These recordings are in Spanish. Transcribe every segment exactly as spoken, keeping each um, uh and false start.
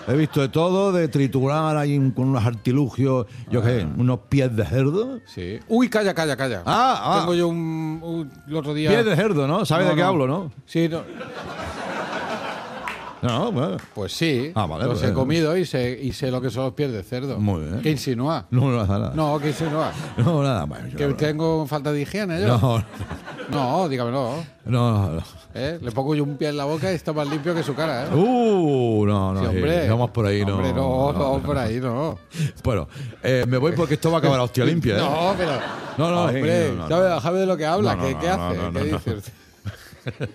He visto de todo, de triturar ahí con unos artilugios, yo qué, unos pies de cerdo. Sí. Uy, calla, calla, calla. Ah, ah. Tengo yo un, un- el otro día... Pies de cerdo, ¿no? ¿Sabes No, de qué no. hablo, no? Sí, no. No, bueno. Pues sí. Ah, vale, los pues, he comido y sé, y sé lo que son los pies de cerdo. Muy bien. ¿Qué insinúa? No, no, nada. No, ¿qué insinúa? No, nada. Bueno, yo ¿Que no- tengo falta de higiene yo? No, No, dígamelo. no, no. ¿Eh? Le pongo yo un pie en la boca y está más limpio que su cara, ¿eh? Uh, no, no. Sí, hombre. sí, vamos por ahí, no. Hombre, no, no, por ahí no. Bueno, eh, me voy porque esto va a acabar a hostia limpia, ¿eh? No, pero... No, no, hombre, sí, no, no, ¿sabe, no. sabe de lo que habla? No, no, ¿Qué, no, qué no, hace? no, no, ¿Qué no. dice usted?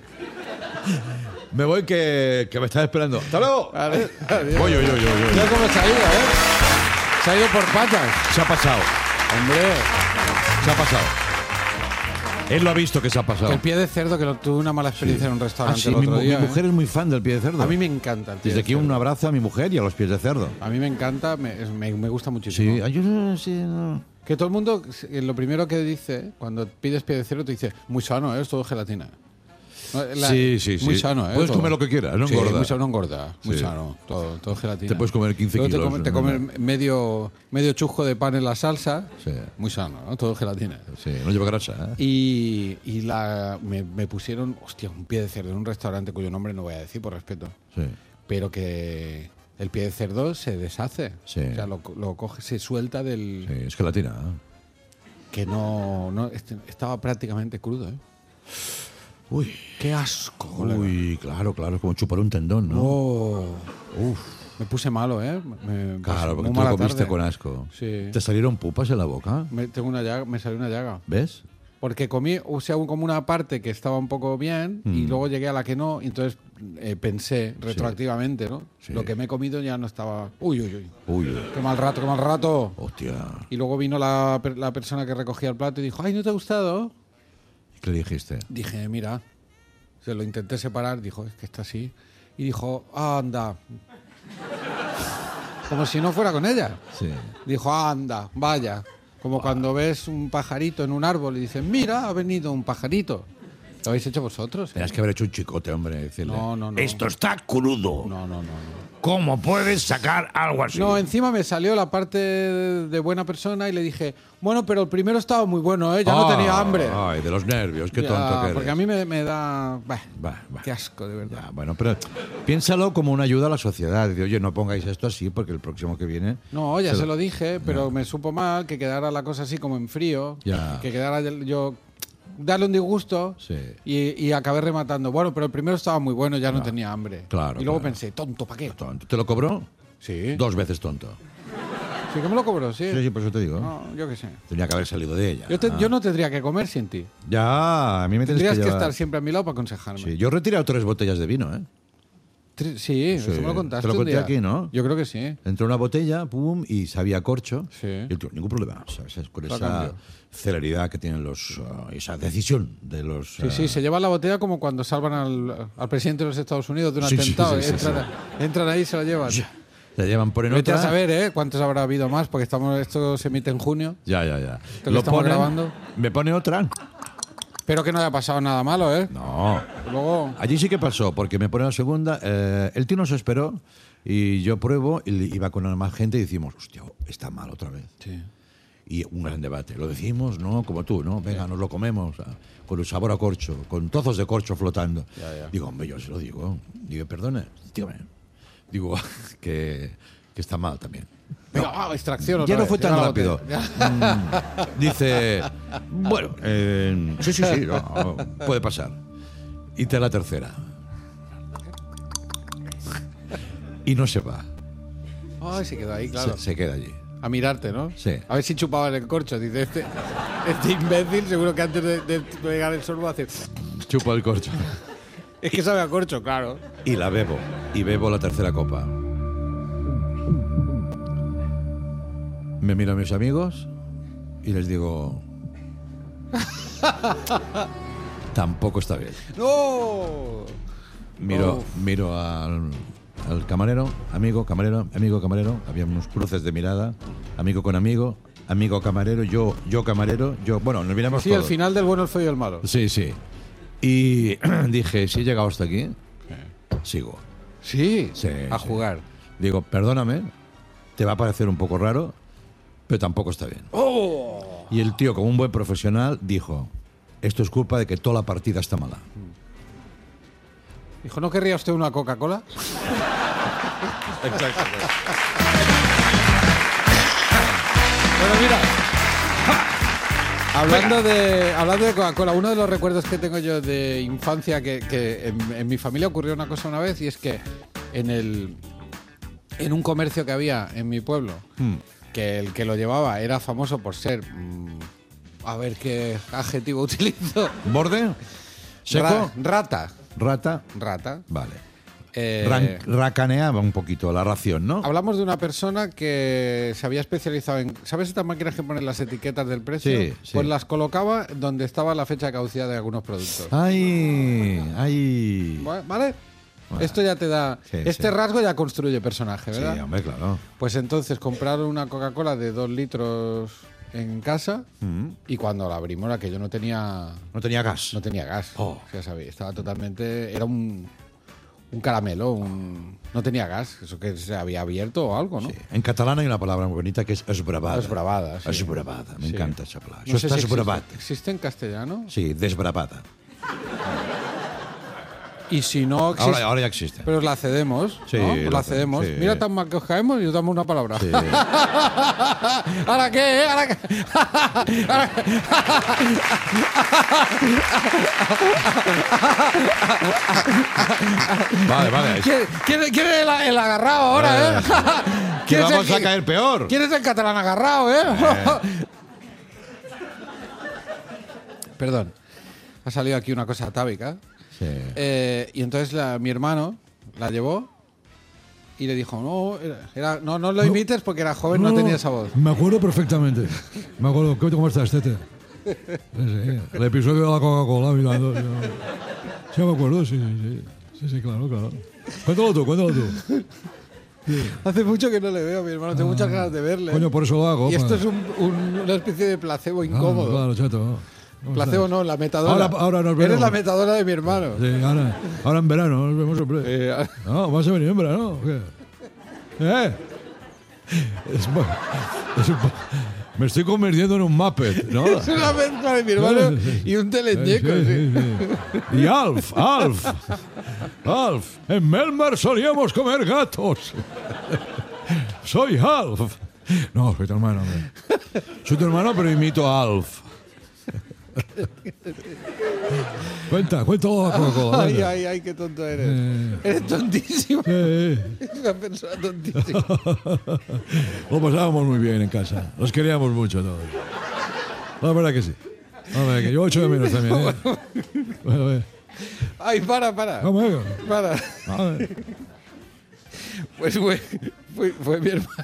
Me voy que, que me estás esperando. ¡Hasta luego! Vale, adiós. Voy, voy, voy, voy, voy. Mira cómo se ha ido, ¿eh? Se ha ido por patas. Se ha pasado, Hombre, se ha pasado. Él lo ha visto que se ha pasado. el pie de cerdo, que lo, tuve una mala experiencia en un Ah, restaurante sí, el mi, otro mu- día. mi ¿eh? mujer es muy fan del pie de cerdo. A mí me encanta el pie Desde de aquí cerdo. un abrazo a mi mujer y a los pies de cerdo. A mí me encanta, me, es- me, me gusta muchísimo. Sí, ay, yo no sé, no. Que todo el mundo, eh, lo primero que dice, cuando pides pie de cerdo, te dice, muy sano, ¿eh? Es todo gelatina. No, la- Sí, sí, sí. Muy sano, ¿eh? Puedes todo. comer lo que quieras, no Sí, engorda. muy sano, no engorda. Muy Sí. sano, todo, todo gelatina. Te puedes comer quince Luego kilos, Te, come- te ¿no? comes medio, medio chusco de pan en la salsa. Sí. Muy sano, ¿no? Todo gelatina. Sí, no lleva grasa, ¿eh? Y, y la, me, me pusieron, hostia, un pie de cerdo en un restaurante cuyo nombre no voy a decir por respeto, Sí. pero que el pie de cerdo se deshace. Sí. O sea, lo, lo coge, se suelta del... Sí, es gelatina, ¿eh? Que no, no este- estaba prácticamente crudo, ¿eh? Uy, ¡Qué asco! colega. uy, claro, claro, es como chupar un tendón, ¿no? Oh, Uf, me puse malo, ¿eh? Me, claro, muy porque tú mala lo comiste tarde. con asco. Sí. ¿Te salieron pupas en la boca? Me, tengo una llaga, me salió una llaga. ¿Ves? Porque comí, o sea, un- como una parte que estaba un poco bien y Mm. luego llegué a la que no, y entonces eh, pensé retroactivamente, ¿no? Sí. Lo que me he comido ya no estaba... Uy, uy, uy. Uy, Qué mal rato, qué mal rato. hostia. Y luego vino la, per- la persona que recogía el plato y dijo, ay, ¿no te ha gustado? ¿Qué le dijiste? Dije, mira, se lo intenté separar, dijo, es que está así. Y dijo, anda. Como si no fuera con ella. Sí. Dijo, anda, vaya. Como cuando ves un pajarito en un árbol y dices, mira, ha venido un pajarito. ¿Lo habéis hecho vosotros? ¿eh? Tenías que haber hecho un chicote, hombre. Decirle, No, no, no. Esto está crudo. No, no, no, no. ¿Cómo puedes sacar algo así? No, encima me salió la parte de buena persona y le dije, bueno, pero el primero estaba muy bueno, ¿eh? Ya no Ah, tenía hambre. Ay, de los nervios, qué Ya, tonto que eres. porque a mí me, me da... bah, Va, va. qué asco, de verdad. Ya, bueno, pero piénsalo como una ayuda a la sociedad. Dice, oye, no pongáis esto así porque el próximo que viene... No, ya Se se, lo- lo dije, pero me supo mal que quedara la cosa así como en frío. Ya. Que quedara yo... Darle un disgusto Sí. y, y acabé rematando. Bueno, pero el primero estaba muy bueno, ya no tenía hambre. claro, Y luego claro. pensé, tonto, ¿para qué? Tonto. ¿Te lo cobró? Sí. Dos veces tonto. Sí que me lo cobró, sí. Sí, sí, por eso te digo. No, yo qué sé. Tenía que haber salido de ella. Yo, te- yo no tendría que comer sin ti. Ya, a mí me tienes Tendrías que que, llevar... estar siempre a mi lado para aconsejarme. Sí, yo he retirado tres botellas de vino, ¿eh? Tri- Sí, Sí. eso me lo contaste. Te lo un conté día. aquí, ¿no? Yo creo que sí. Entró una botella, pum, y sabía corcho. Sí. Y el tío, ningún problema. ¿Sabes? Con Lo esa cambio. celeridad que tienen los... ah, esa decisión de los... Sí, sí, se lleva la botella como cuando salvan al, al presidente de los Estados Unidos de un Sí, sí, atentado. sí, sí, entran, entran ahí y se la llevan. Se llevan por en Vete otra... a saber, ¿eh? ¿Cuántos habrá habido más? Porque estamos, esto se emite en junio. Ya, ya, ya. Esto que estamos grabando. Me pone otra. Espero que no haya pasado nada malo, ¿eh? No. Luego... Allí sí que pasó, porque me pone la segunda. eh, el tío nos esperó y yo pruebo y le- iba con más gente y decimos, hostia, está mal otra vez. Sí. Y un gran debate. Lo decimos, ¿no? Como tú, ¿no? Venga, nos lo comemos. ah, Con el sabor a corcho, con trozos de corcho flotando. Ya, ya. Digo, hombre, yo se lo digo. Digo, perdone, dígame. Digo, que, que está mal también. Venga, ah, extracción otra Ya no vez, fue tan llega la rápido. botella. Mm, dice, bueno, eh, sí, sí, sí, no, puede pasar. Y te la tercera. Y no se va. Ay, se quedó ahí, claro. Se, se queda allí. A mirarte, ¿no? Sí. A ver si chupaban el corcho. Dice, este, este imbécil seguro que antes de, de pegar el sorbo hace... Chupa el corcho. Es que sabe a corcho, claro. Y la bebo. Y bebo la tercera copa. Me miro a mis amigos y les digo... Tampoco está bien. ¡No! Miro, Uf. miro al, al camarero, amigo, camarero, amigo, camarero. Había unos cruces de mirada. Amigo con amigo, amigo camarero, yo, yo camarero, yo... Bueno, nos miramos Sí, el todos. final del bueno, el feo y el malo. Sí, sí. Y dije, si he llegado hasta aquí, sigo. Sí, Sí, a sí. jugar. Digo, perdóname, te va a parecer un poco raro, pero tampoco está bien. ¡Oh! Y el tío, como un buen profesional, dijo, esto es culpa de que toda la partida está mala. Dijo, ¿no querría usted una Coca-Cola? Exacto. Bueno, mira. Hablando de, hablando de Coca-Cola, uno de los recuerdos que tengo yo de infancia, que, que en, en mi familia ocurrió una cosa una vez, y es que en el en un comercio que había en mi pueblo, Hmm. que el que lo llevaba era famoso por ser, mmm, a ver qué adjetivo utilizo, ¿Borde? ¿Seco? Ra- rata, ¿Rata? rata. Vale. Eh, Ran- racaneaba un poquito la ración, ¿no? Hablamos de una persona que se había especializado en... ¿Sabes estas máquinas que ponen las etiquetas del precio? Sí, sí. Pues las colocaba donde estaba la fecha de caducidad de algunos productos. ¡Ay! ¡Ay! ¿Vale? ¿Vale? Bueno. Esto ya te da... Sí, este sí. rasgo ya construye personaje, Sí, ¿verdad? hombre, claro. Pues entonces compraron una Coca-Cola de dos litros en casa Mm. y cuando la abrimos era que yo no tenía... No tenía gas. No tenía gas. Oh. Ya sabéis, estaba totalmente... Era un... Un caramelo, un... no tenía gas, eso que se había abierto o algo, ¿no? Sí. En catalán hay una palabra muy bonita que es esbravada. Esbravada, sí. Esbravada, me Sí. encanta esa palabra. No Eso sé está si esbravat. existe, ¿existe en castellano? Sí, desbravada. Y si no existe, Ahora, ahora ya existe. pero la cedemos, Sí, ¿no? la La cedemos, cedemos. sí. Mira tan mal que os caemos y os damos una palabra. Sí. ¿Ahora qué? eh? ¿Ahora qué? ¿Ahora qué? Vale, vale. ¿Quién, quién- quién es el, el agarrado ahora, eh? Que ¿Quién es el vamos a que- caer peor. ¿Quién es el catalán agarrado, eh? Perdón. Ha salido aquí una cosa atávica. Sí. Eh, y entonces la- mi hermano la llevó y le dijo, no, era, era- no, no lo imites porque era joven, no, tenía esa voz. Me acuerdo perfectamente. Me acuerdo. ¿Cómo estás, Tete? Sí, sí, el episodio de la Coca-Cola mirando. yo- Sí, me acuerdo, sí, sí, sí. Sí, sí, claro, claro. Cuéntalo tú, cuéntalo tú. Hace mucho que no le veo a mi hermano, tengo muchas ganas de verle. Coño, por eso lo hago. y esto para- es un- un- una especie de placebo Ah, incómodo. claro, chato. ¿Cómo Placebo estás? no, la metadora. Ahora- ahora nos Eres veremos. la metadora de mi hermano. Sí, ahora, ahora en verano nos vemos siempre. Eh, No, vas a venir en verano. ¿O qué? ¿Eh? Es, mu- es un po- me estoy convirtiendo en un Muppet, ¿no? es una mezcla de mi hermano y un teleñeco. Sí, sí. sí, sí. Y Alf, Alf, Alf. En Melmar solíamos comer gatos. Soy Alf. No, soy tu hermano, hombre. Soy tu hermano, pero imito a Alf. Cuenta, cuenta la Coca-Cola. Ay, venga. ay, ay, qué tonto eres. Eh. Eres tontísimo. Eh, Eres una persona tontísima. Lo pasábamos muy bien en casa. Los queríamos mucho todos. La verdad que sí. La verdad que yo echo de menos también, ¿eh? Bueno, eh. Ay, para, para. Vamos, venga. Para. A ver. Pues fue, fue, fue mi hermano.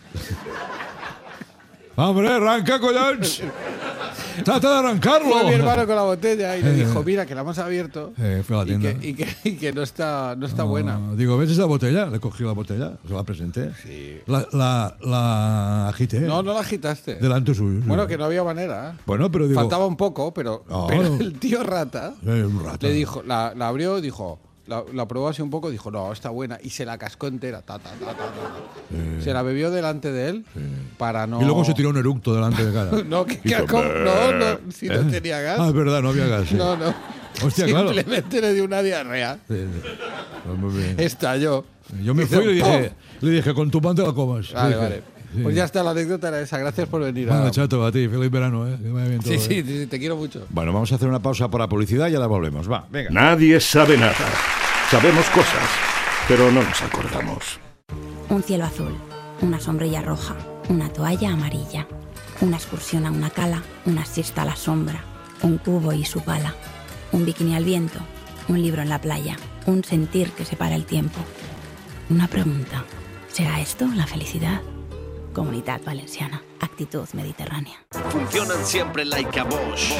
Hombre, arranca, collons. Trata de arrancarlo. Fue mi hermano con la botella y le Eh. dijo, mira, que la hemos abierto Eh, fue a la y, tienda. que, y, que, y que no está, no está Ah, buena. Digo, ¿ves esa botella? Le cogí la botella, se la presenté. Sí. La, la, la agité. No, no la agitaste. Delante suyo. sí. Bueno, que no había manera. Bueno, pero digo... Faltaba un poco, pero, No, pero no. el tío rata Eh, un rato. le dijo, la, la abrió y dijo, la, la probó así un poco, dijo, no, está buena. Y se la cascó entera. Ta, ta, ta, ta, ta. Se la bebió delante de él para no... Y luego se tiró un eructo delante de cara. No, que, que- Hizo ¿cómo? no, no, "Brr". si no tenía gas. Ah, es verdad, no había gas. sí. No, no. Hostia, claro. Simplemente le dio una diarrea. Sí, sí. Pues muy bien. Estalló. Yo me Hizo fui y le dije, ¡pum! le dije, con tu pan te la comas. Vale, Dije, vale. sí. Pues ya está, la anécdota era esa. Gracias por venir. Vale, a... chato, a ti. Feliz verano, ¿eh? Que vaya bien todo. Sí, sí, ¿eh? sí, te quiero mucho. Bueno, vamos a hacer una pausa por la publicidad y ya la volvemos. Va, venga. Nadie sabe nada. Sabemos cosas, pero no nos acordamos. Un cielo azul, una sombrilla roja, una toalla amarilla, una excursión a una cala, una siesta a la sombra, un cubo y su pala, un bikini al viento, un libro en la playa, un sentir que separa el tiempo. Una pregunta, ¿será esto la felicidad? Comunidad Valenciana, actitud mediterránea. Funcionan siempre like a Bosch.